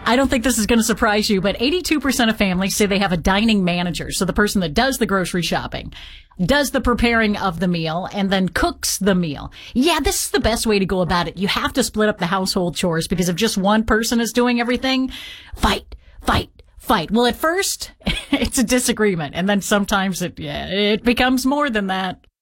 I don't think this is going to surprise you, but 82% of families say they have a dining manager. So the person that does the grocery shopping, does the preparing of the meal, and then cooks the meal. Yeah, this is the best way to go about it. You have to split up the household chores, because if just one person is doing everything, fight. Well, at first, it's a disagreement, and then sometimes it becomes more than that.